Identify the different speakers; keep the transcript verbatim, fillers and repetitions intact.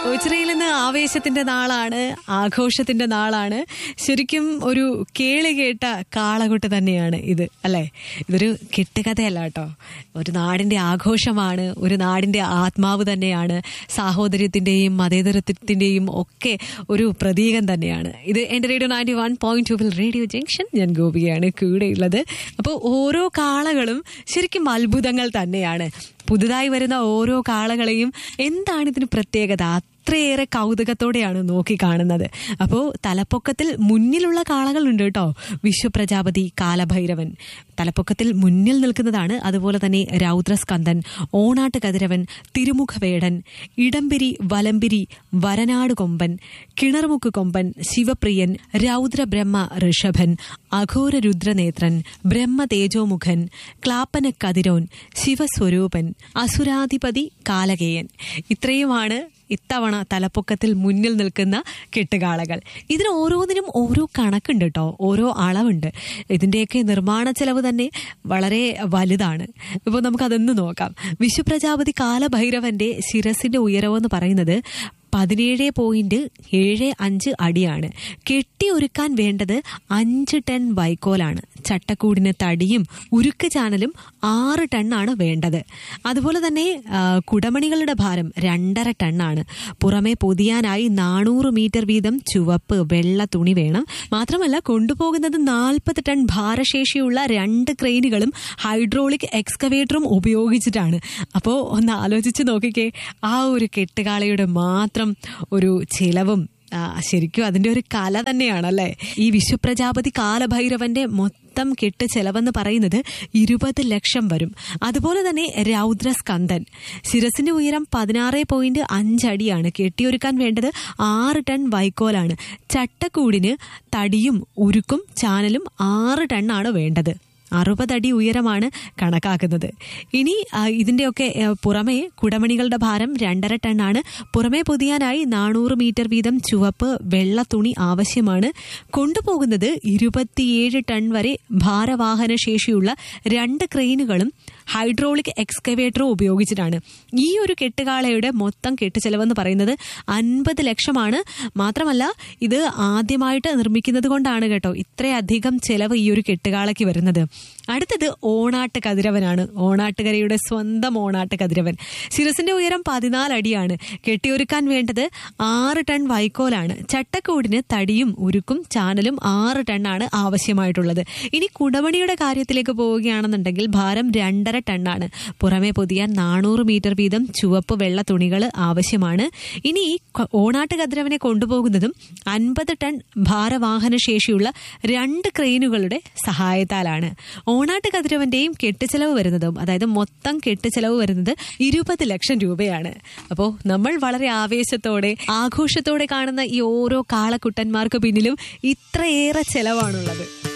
Speaker 1: ഓച്ചിറയിൽ നിന്ന് ആവേശത്തിന്റെ നാളാണ്, ആഘോഷത്തിന്റെ നാളാണ്. ശരിക്കും ഒരു കേളി കേട്ട കാളകൊട്ട് തന്നെയാണ് ഇത്, അല്ലെ? ഇതൊരു കെട്ടുകഥയല്ല കേട്ടോ. ഒരു നാടിന്റെ ആഘോഷമാണ്, ഒരു നാടിന്റെ ആത്മാവ് തന്നെയാണ്, സാഹോദര്യത്തിന്റെയും മതേതരത്വത്തിന്റെയും ഒക്കെ ഒരു പ്രതീകം തന്നെയാണ് ഇത്. എന്റെ റേഡിയോ നയൻറ്റി വൺ പോയിന്റ് ടൂവിൽ റേഡിയോ ജംഗ്ഷൻ, ഞാൻ ഗോപിയാണ് കൂടെയുള്ളത്. അപ്പോൾ ഓരോ കാളകളും ശരിക്കും അത്ഭുതങ്ങൾ തന്നെയാണ്. പുതുതായി വരുന്ന ഓരോ കാളകളെയും എന്താണ് ഇതിന് പ്രത്യേകത? അത്രയേറെ കൗതുകത്തോടെയാണ് നോക്കി കാണുന്നത്. അപ്പോൾ തലപ്പൊക്കത്തിൽ മുന്നിലുള്ള കാളകളുണ്ട് കേട്ടോ. വിശ്വപ്രജാപതി, കാലഭൈരവൻ തലപ്പൊക്കത്തിൽ മുന്നിൽ നിൽക്കുന്നതാണ്. അതുപോലെ തന്നെ രൗദ്രസ്കന്ദൻ, ഓണാട്ട് കതിരവൻ, തിരുമുഖവേടൻ, ഇടംപിരി, വലംപിരി, വരനാട് കൊമ്പൻ, കിണർമുക്ക് കൊമ്പൻ, ശിവപ്രിയൻ, രൗദ്ര ബ്രഹ്മ ഋഷഭൻ, അഘോര രുദ്രനേത്രൻ, ബ്രഹ്മ തേജോമുഖൻ, ക്ലാപ്പന കതിരോൻ, ശിവസ്വരൂപൻ, അസുരാധിപതി കാലകേയൻ. ഇത്രയുമാണ് ഇത്തവണ തലപ്പൊക്കത്തിൽ മുന്നിൽ നിൽക്കുന്ന കെട്ടുകാളകൾ. ഇതിന് ഓരോന്നിനും ഓരോ കണക്കുണ്ട് കേട്ടോ, ഓരോ അളവുണ്ട്. ഇതിന്റെയൊക്കെ നിർമ്മാണ ചെലവ് തന്നെ വളരെ വലുതാണ്. ഇപ്പോൾ നമുക്കതൊന്ന് നോക്കാം. വിശ്വപ്രജാപതി കാലഭൈരവന്റെ ശിരസിന്റെ ഉയരമെന്ന് പറയുന്നത് പതിനേഴ് പോയിന്റ് ഏഴ് അഞ്ച് അടിയാണ്. കെട്ടിയൊരുക്കാൻ വേണ്ടത് അഞ്ച് ടൺ വൈക്കോലാണ്. ചട്ടക്കൂടിന് തടിയും ഉരുക്ക് ചാനലും ആറ് ടണ്ണാണ് വേണ്ടത്. അതുപോലെ തന്നെ കുടമണികളുടെ ഭാരം രണ്ടര ടണ്ണാണ്. പുറമെ പൊതിയാനായി നാനൂറ് മീറ്റർ വീതം ചുവപ്പ് വെള്ള തുണി വേണം. മാത്രമല്ല കൊണ്ടുപോകുന്നത് നാൽപ്പത് ടൺ ഭാരശേഷിയുള്ള രണ്ട് ക്രെയിനുകളും ഹൈഡ്രോളിക് എക്സ്കവേറ്ററും ഉപയോഗിച്ചിട്ടാണ്. അപ്പോൾ ഒന്ന് ആലോചിച്ച് നോക്കിക്കേ, ആ ഒരു കെട്ടുകാളയുടെ മാത്രം ഒരു ചിലവും ശരിക്കും അതിന്റെ ഒരു കല തന്നെയാണല്ലേ. ഈ വിശ്വപ്രജാപതി കാലഭൈരവന്റെ മൊത്തം കെട്ട് ചെലവെന്ന് പറയുന്നത് ഇരുപത് ലക്ഷം വരും. അതുപോലെ തന്നെ രൗദ്രസ്കന്ദൻ ശിരസിന്റെ ഉയരം പതിനാറ് പോയിന്റ് അഞ്ചടിയാണ്. കെട്ടിയൊരുക്കാൻ വേണ്ടത് ആറ് ടൺ വൈക്കോലാണ്. ചട്ടക്കൂടിന് തടിയും ഉരുക്കും ചാനലും ആറ് ടണ്ണാണ് വേണ്ടത്. അറുപതടി ഉയരമാണ് കണക്കാക്കുന്നത്. ഇനി ഇതിന്റെയൊക്കെ പുറമെ കുടമണികളുടെ ഭാരം രണ്ടര ടണ്ണാണ്. പുറമെ പൊതിയാനായി നാനൂറ് മീറ്റർ വീതം ചുവപ്പ് വെള്ള തുണി ആവശ്യമാണ്. കൊണ്ടുപോകുന്നത് ഇരുപത്തിയേഴ് ടൺ വരെ ഭാരവാഹന ശേഷിയുള്ള രണ്ട് ക്രെയിനുകളും ഹൈഡ്രോളിക് എക്സ്കവേറ്ററും ഉപയോഗിച്ചിട്ടാണ്. ഈ ഒരു കെട്ടുകാളയുടെ മൊത്തം കെട്ടുചെലവെന്ന് പറയുന്നത് അൻപത് ലക്ഷമാണ്. മാത്രമല്ല ഇത് ആദ്യമായിട്ട് നിർമ്മിക്കുന്നത് കൊണ്ടാണ് കേട്ടോ ഇത്രയധികം ചെലവ് ഈ ഒരു കെട്ടുകാളയ്ക്ക് വരുന്നത്. അടുത്തത് ഓണാട്ട് കതിരവനാണ്. ഓണാട്ടുകരയുടെ സ്വന്തം ഓണാട്ട് കതിരവൻ. ശിരസിന്റെ ഉയരം പതിനാല് അടിയാണ്. കെട്ടിയൊരുക്കാൻ വേണ്ടത് ആറ് ടൺ വൈക്കോലാണ്. ചട്ടക്കൂടിന് തടിയും ഉരുക്കും ചാനലും ആറ് ടണ്ണാണ് ആവശ്യമായിട്ടുള്ളത്. ഇനി കുടമണിയുടെ കാര്യത്തിലേക്ക് പോവുകയാണെന്നുണ്ടെങ്കിൽ ഭാരം രണ്ടര ടണ്ണാണ്. പുറമെ പൊതിയാൻ നാനൂറ് മീറ്റർ വീതം ചുവപ്പ് വെള്ള തുണികൾ ആവശ്യമാണ്. ഇനി ഓണാട്ട് കതിരവനെ കൊണ്ടുപോകുന്നതും അൻപത് ടൺ ഭാരവാഹന ശേഷിയുള്ള രണ്ട് ക്രെയിനുകളുടെ സഹായത്താലാണ്. ഓണാട്ട് കതിരവന്റെയും കെട്ടുചെലവ് വരുന്നതും, അതായത് മൊത്തം കെട്ടുചെലവ് വരുന്നത് ഇരുപത് ലക്ഷം രൂപയാണ്. അപ്പോൾ നമ്മൾ വളരെ ആവേശത്തോടെ ആഘോഷത്തോടെ കാണുന്ന ഈ ഓരോ കാളക്കുട്ടന്മാർക്ക് പിന്നിലും ഇത്രയേറെ ചെലവാണുള്ളത്.